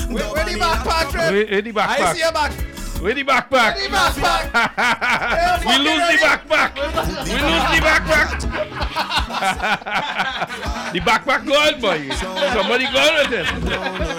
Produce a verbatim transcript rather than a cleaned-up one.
Where, where the backpack, Trev? Where, where the backpack? I see your back. Where the backpack? Where the backpack? We lose the backpack. We lose the backpack. The backpack gone, boy. Somebody gone with it.